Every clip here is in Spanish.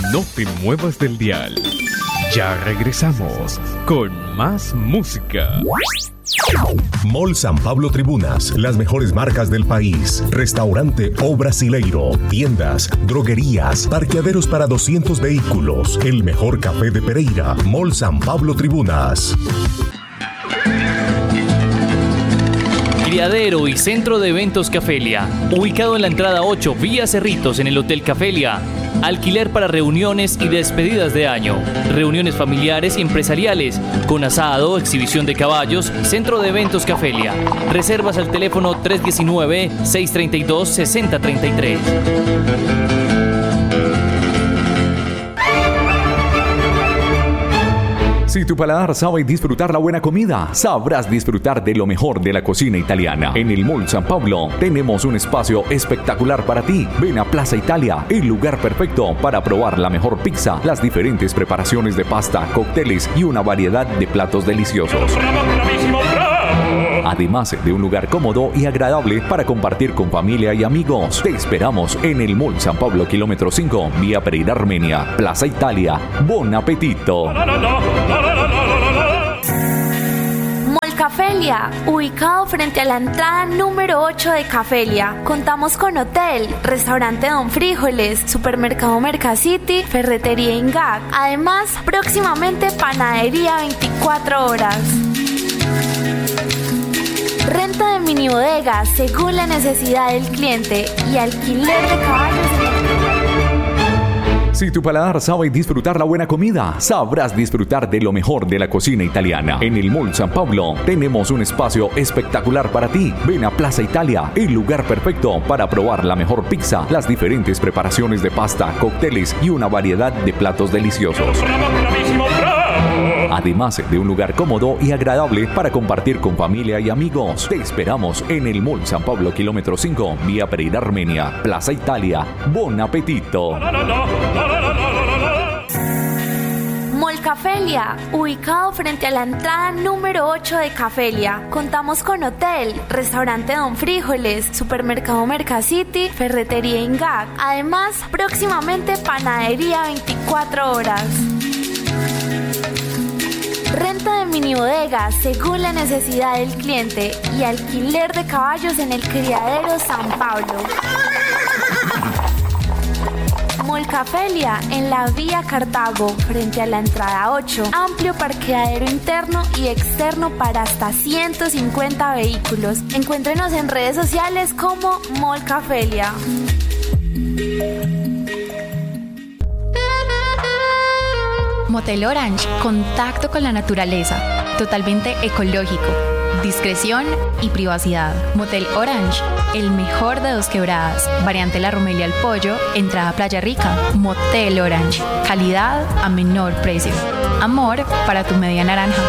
No te muevas del dial. Ya regresamos con más música. Mall San Pablo Tribunas, las mejores marcas del país. Restaurante O Brasileiro, tiendas, droguerías, parqueaderos para 200 vehículos. El mejor café de Pereira. Mall San Pablo Tribunas. Criadero y Centro de Eventos Cafelia, ubicado en la entrada 8 vía Cerritos en el Hotel Cafelia. Alquiler para reuniones y despedidas de año, reuniones familiares y empresariales, con asado, exhibición de caballos, Centro de Eventos Cafelia. Reservas al teléfono 319-632-6033. Si tu paladar sabe disfrutar la buena comida, sabrás disfrutar de lo mejor de la cocina italiana. En el Mall San Pablo tenemos un espacio espectacular para ti. Ven a Plaza Italia, el lugar perfecto para probar la mejor pizza, las diferentes preparaciones de pasta, cócteles y una variedad de platos deliciosos. Además de un lugar cómodo y agradable para compartir con familia y amigos. Te esperamos en el Mall San Pablo, kilómetro 5, vía Pereira, Armenia. Plaza Italia. Bon apetito. Mall Cafelia, ubicado frente a la entrada número 8 de Cafelia. Contamos con hotel, restaurante Don Frijoles, supermercado Mercacity, ferretería Ingag. Además, próximamente panadería 24 horas. Renta de mini bodegas según la necesidad del cliente y alquiler de caballos. Si tu paladar sabe disfrutar la buena comida, sabrás disfrutar de lo mejor de la cocina italiana. En el Mall San Pablo tenemos un espacio espectacular para ti. Ven a Plaza Italia, el lugar perfecto para probar la mejor pizza, las diferentes preparaciones de pasta, cócteles y una variedad de platos deliciosos. Además de un lugar cómodo y agradable para compartir con familia y amigos. Te esperamos en el Mall San Pablo, kilómetro 5, vía Pereira, Armenia. Plaza Italia. Bon apetito. Mall Cafelia, ubicado frente a la entrada número 8 de Cafelia. Contamos con hotel, restaurante Don Frijoles, supermercado Mercacity, ferretería Ingag. Además, próximamente panadería 24 horas. Renta de mini bodegas según la necesidad del cliente y alquiler de caballos en el Criadero San Pablo. Mall Cafelia en la vía Cartago frente a la entrada 8. Amplio parqueadero interno y externo para hasta 150 vehículos. Encuéntrenos en redes sociales como Mall Cafelia. Motel Orange, contacto con la naturaleza, totalmente ecológico, discreción y privacidad. Motel Orange, el mejor de Dos Quebradas, variante La Romelia al Pollo, entrada Playa Rica. Motel Orange, calidad a menor precio. Amor para tu media naranja.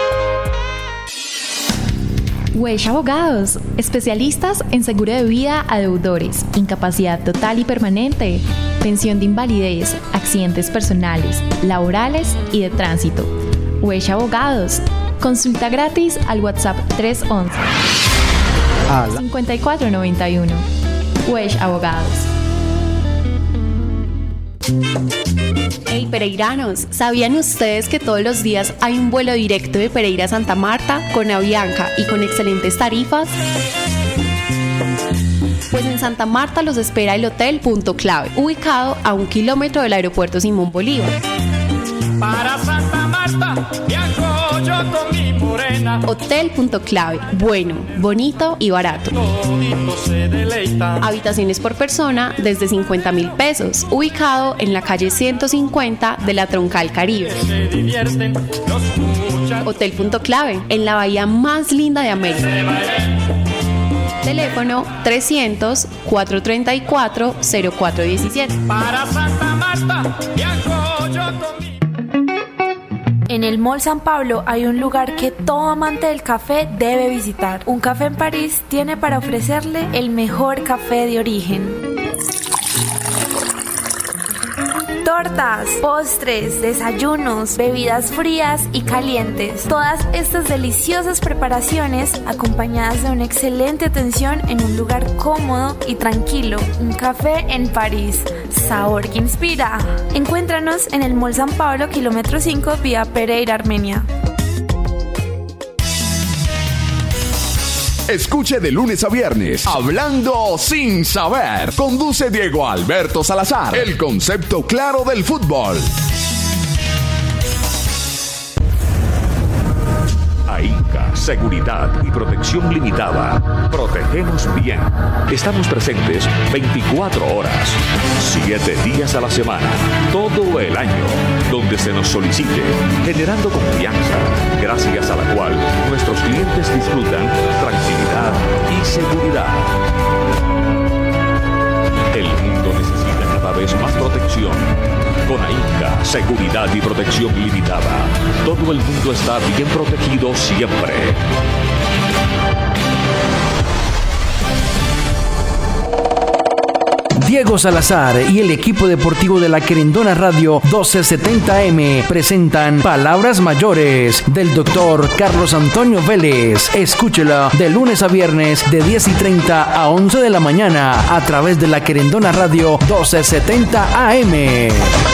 Wesh Abogados, especialistas en seguro de vida a deudores, incapacidad total y permanente, pensión de invalidez, accidentes personales, laborales y de tránsito. Wesh Abogados, consulta gratis al WhatsApp 311 5491. Wesh Abogados. Hey pereiranos, ¿sabían ustedes que todos los días hay un vuelo directo de Pereira a Santa Marta con Avianca y con excelentes tarifas? Pues en Santa Marta los espera el Hotel Punto Clave, ubicado a 1 kilómetro del aeropuerto Simón Bolívar. Para Santa Marta viajo yo con mi morena. Hotel Punto Clave, bueno, bonito y barato. Habitaciones por persona desde 50,000 pesos, ubicado en la calle 150 de la Troncal Caribe. Hotel Punto Clave, en la bahía más linda de América. Teléfono 300-434-0417. Para Santa Marta viajo yo con mi... En el Mall San Pablo hay un lugar que todo amante del café debe visitar. Un Café en París tiene para ofrecerle el mejor café de origen. Tortas, postres, desayunos, bebidas frías y calientes. Todas estas deliciosas preparaciones acompañadas de una excelente atención en un lugar cómodo y tranquilo. Un café en París. Sabor que inspira. Encuéntranos en el Mall San Pablo, kilómetro 5, vía Pereira, Armenia. Escuche de lunes a viernes, Hablando sin saber. Conduce Diego Alberto Salazar. El concepto claro del fútbol. AINCA, Seguridad y Protección Limitada. Protegemos bien. Estamos presentes 24 horas, 7 días a la semana, todo el año, donde se nos solicite, generando confianza, gracias a la cual nuestros clientes disfrutan tranquilidad y seguridad. El mundo necesita cada vez más protección. Con AINCA, Seguridad y Protección Limitada, todo el mundo está bien protegido siempre. Diego Salazar y el equipo deportivo de la Querendona Radio 1270M presentan Palabras Mayores del doctor Carlos Antonio Vélez. Escúchela de lunes a viernes de 10:30 a 11 de la mañana a través de la Querendona Radio 1270 AM.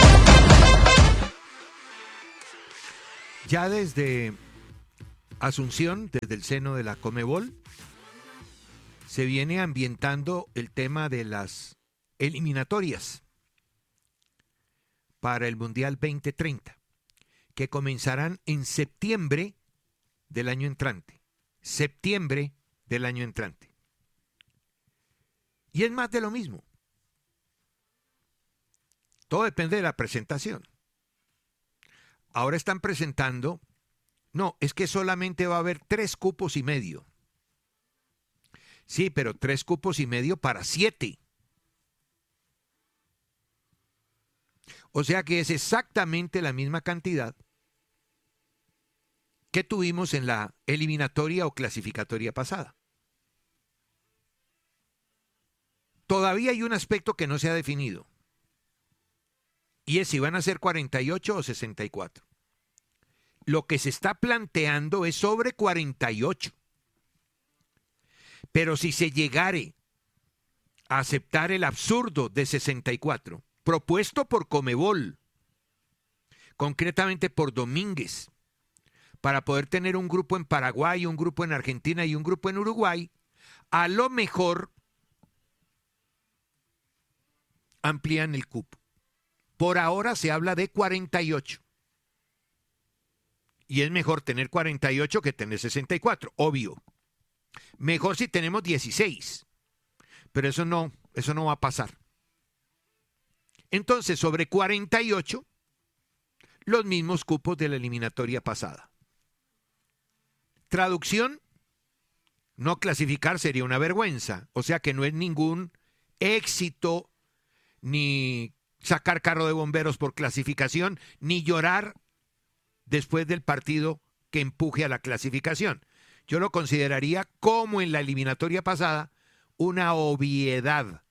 Ya desde Asunción, desde el seno de la Conmebol, se viene ambientando el tema de las eliminatorias para el Mundial 2030, que comenzarán en septiembre del año entrante. Septiembre del año entrante. Y es más de lo mismo. Todo depende de la presentación. Ahora están presentando, no, es que solamente va a haber 3 cupos y medio. Sí, pero 3 cupos y medio para 7. O sea que es exactamente la misma cantidad que tuvimos en la eliminatoria o clasificatoria pasada. Todavía hay un aspecto que no se ha definido. Y es si van a ser 48 o 64. Lo que se está planteando es sobre 48. Pero si se llegare a aceptar el absurdo de 64, propuesto por Conmebol, concretamente por Domínguez, para poder tener un grupo en Paraguay, un grupo en Argentina y un grupo en Uruguay, a lo mejor amplían el cupo. Por ahora se habla de 48. Y es mejor tener 48 que tener 64, obvio. Mejor si tenemos 16. Pero eso no va a pasar. Entonces, sobre 48, los mismos cupos de la eliminatoria pasada. Traducción, no clasificar sería una vergüenza. O sea que no es ningún éxito, ni sacar carro de bomberos por clasificación, ni llorar después del partido que empuje a la clasificación. Yo lo consideraría, como en la eliminatoria pasada, una obviedad.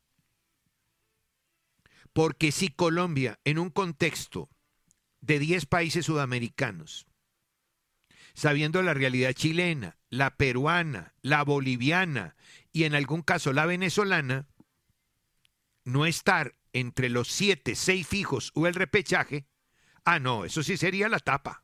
Porque si Colombia, en un contexto de 10 países sudamericanos, sabiendo la realidad chilena, la peruana, la boliviana y en algún caso la venezolana, no estar entre los 7, 6 fijos o el repechaje, no, eso sí sería la tapa.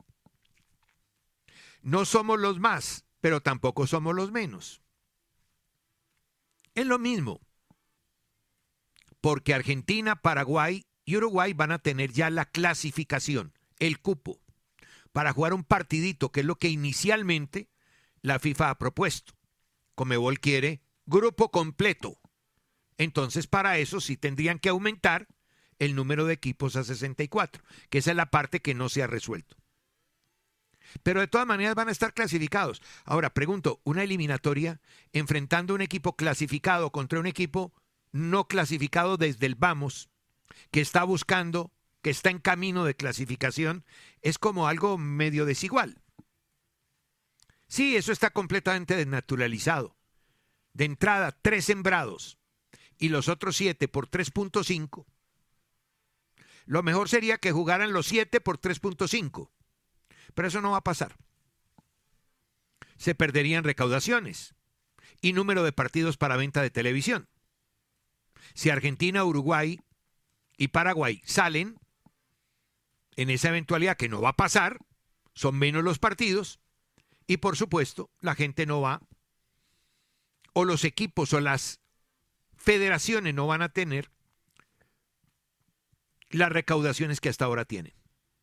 No somos los más, pero tampoco somos los menos. Es lo mismo, porque Argentina, Paraguay y Uruguay van a tener ya la clasificación, el cupo, para jugar un partidito, que es lo que inicialmente la FIFA ha propuesto. Conmebol quiere grupo completo. Entonces, para eso sí tendrían que aumentar el número de equipos a 64, que esa es la parte que no se ha resuelto. Pero de todas maneras van a estar clasificados. Ahora, pregunto, ¿una eliminatoria enfrentando un equipo clasificado contra un equipo no clasificado desde el vamos, que está buscando, que está en camino de clasificación, es como algo medio desigual? Sí, eso está completamente desnaturalizado. De entrada, 3 sembrados y los otros 7 por 3.5. Lo mejor sería que jugaran los 7 por 3.5. Pero eso no va a pasar. Se perderían recaudaciones y número de partidos para venta de televisión. Si Argentina, Uruguay y Paraguay salen, en esa eventualidad que no va a pasar, son menos los partidos y por supuesto la gente no va, o los equipos o las federaciones no van a tener las recaudaciones que hasta ahora tienen.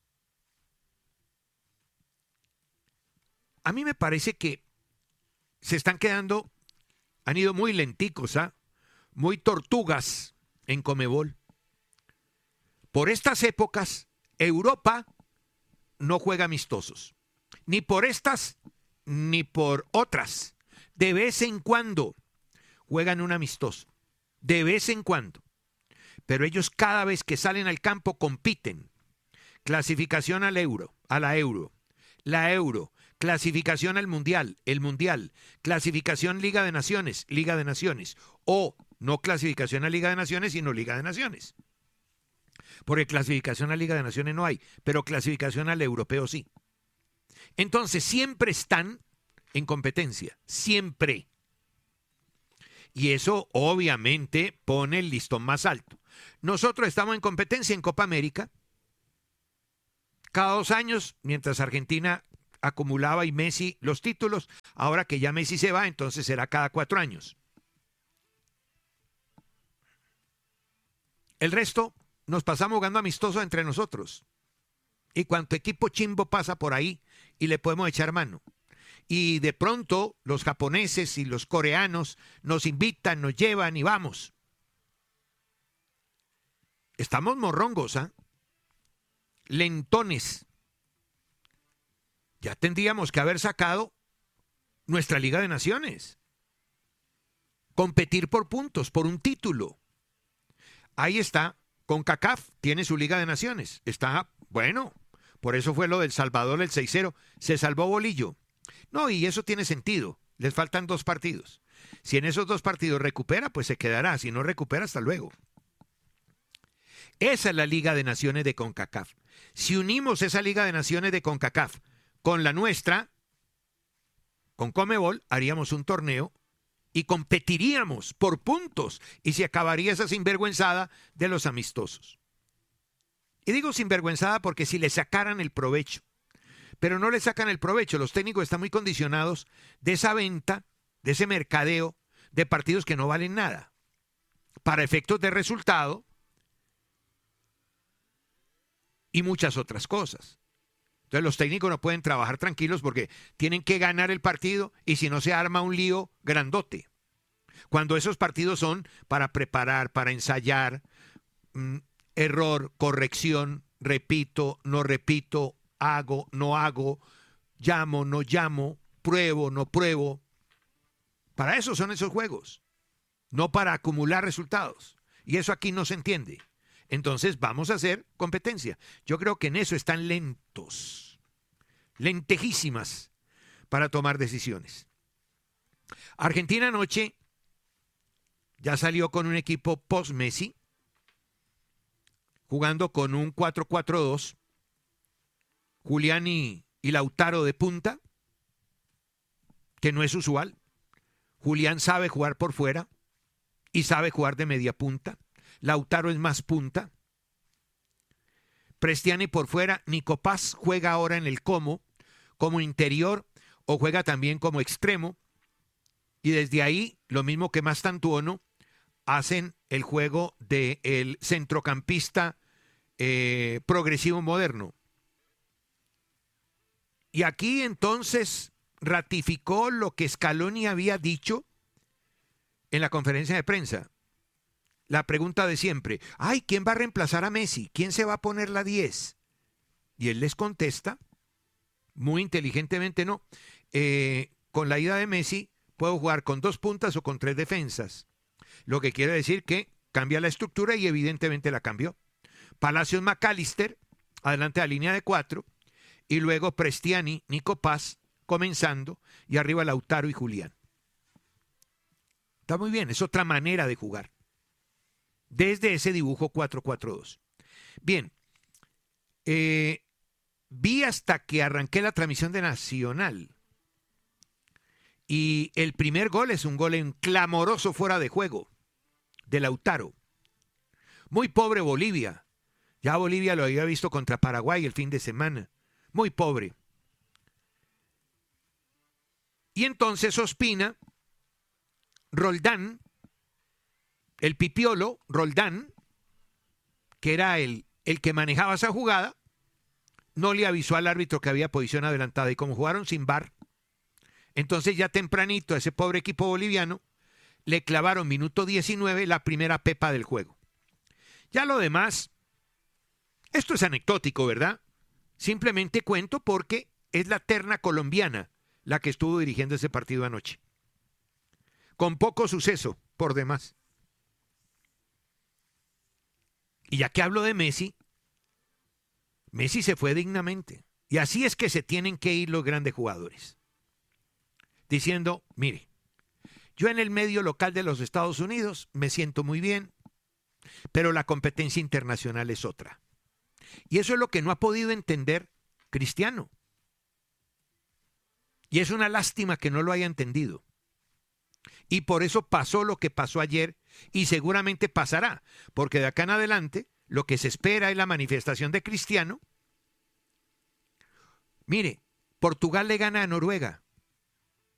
A mí me parece que se están quedando, han ido muy lenticos, muy tortugas en Conmebol. Por estas épocas, Europa no juega amistosos, ni por estas ni por otras. De vez en cuando juegan un amistoso, de vez en cuando. Pero ellos cada vez que salen al campo compiten. Clasificación al Euro, a la Euro, la Euro, clasificación al Mundial, el Mundial, clasificación Liga de Naciones, o no clasificación a Liga de Naciones, sino Liga de Naciones. Porque clasificación a Liga de Naciones no hay, pero clasificación al europeo sí. Entonces siempre están en competencia, siempre. Y eso obviamente pone el listón más alto. Nosotros estamos en competencia en Copa América. Cada 2 años, mientras Argentina acumulaba y Messi los títulos, ahora que ya Messi se va, entonces será cada 4 años. El resto nos pasamos jugando amistosos entre nosotros. Y cuanto equipo chimbo pasa por ahí y le podemos echar mano. Y de pronto los japoneses y los coreanos nos invitan, nos llevan y vamos. Estamos morrongos, lentones. Ya tendríamos que haber sacado nuestra Liga de Naciones. Competir por puntos, por un título. Ahí está, CONCACAF tiene su Liga de Naciones. Está, bueno, por eso fue lo del Salvador, el 6-0. Se salvó Bolillo. No, y eso tiene sentido. Les faltan 2 partidos. Si en esos 2 partidos recupera, pues se quedará. Si no recupera, hasta luego. Esa es la Liga de Naciones de CONCACAF. Si unimos esa Liga de Naciones de CONCACAF con la nuestra, con Conmebol, haríamos un torneo y competiríamos por puntos y se acabaría esa sinvergüenzada de los amistosos. Y digo sinvergüenzada porque si le sacaran el provecho, pero no le sacan el provecho, los técnicos están muy condicionados de esa venta, de ese mercadeo de partidos que no valen nada, para efectos de resultado y muchas otras cosas. Entonces los técnicos no pueden trabajar tranquilos porque tienen que ganar el partido y si no se arma un lío grandote. Cuando esos partidos son para preparar, para ensayar, error, corrección, repito, no repito, hago, no hago, llamo, no llamo, pruebo, no pruebo. Para eso son esos juegos, no para acumular resultados. Y eso aquí no se entiende. Entonces vamos a hacer competencia. Yo creo que en eso están lentos, lentejísimas para tomar decisiones. Argentina anoche ya salió con un equipo post-Messi, jugando con un 4-4-2, Julián y Lautaro de punta, que no es usual. Julián sabe jugar por fuera y sabe jugar de media punta. Lautaro es más punta. Prestiani por fuera. Nico Paz juega ahora en el como interior o juega también como extremo. Y desde ahí, lo mismo que Mastantuono, hacen el juego del centrocampista progresivo moderno. Y aquí entonces ratificó lo que Scaloni había dicho en la conferencia de prensa. La pregunta de siempre, ¿quién va a reemplazar a Messi? ¿Quién se va a poner la 10? Y él les contesta, muy inteligentemente, no, con la ida de Messi puedo jugar con 2 puntas o con 3 defensas. Lo que quiere decir que cambia la estructura y evidentemente la cambió. Palacios, McAllister, adelante a línea de 4, y luego Prestiani, Nico Paz, comenzando, y arriba Lautaro y Julián. Está muy bien, es otra manera de jugar. Desde ese dibujo 4-4-2. Bien, vi hasta que arranqué la transmisión de Nacional. Y el primer gol es un gol en clamoroso fuera de juego de Lautaro. Muy pobre Bolivia. Ya Bolivia lo había visto contra Paraguay el fin de semana. Muy pobre. Y entonces Ospina, Roldán, el pipiolo, Roldán, que era el que manejaba esa jugada, no le avisó al árbitro que había posición adelantada. Y como jugaron sin VAR, entonces ya tempranito a ese pobre equipo boliviano le clavaron minuto 19 la primera pepa del juego. Ya lo demás, esto es anecdótico, ¿verdad? Simplemente cuento porque es la terna colombiana la que estuvo dirigiendo ese partido anoche. Con poco suceso, por demás. Y ya que hablo de Messi, Messi se fue dignamente. Y así es que se tienen que ir los grandes jugadores. Diciendo, mire, yo en el medio local de los Estados Unidos me siento muy bien, pero la competencia internacional es otra. Y eso es lo que no ha podido entender Cristiano. Y es una lástima que no lo haya entendido. Y por eso pasó lo que pasó ayer y seguramente pasará, porque de acá en adelante lo que se espera es la manifestación de Cristiano. Mire, Portugal le gana a Noruega.